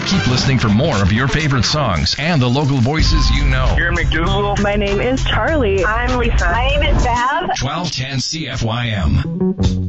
Keep listening for more of your favorite songs and the local voices you know. Here in McDougal. My name is Charlie. I'm Lisa. My name is Bev. 1210 CFYM.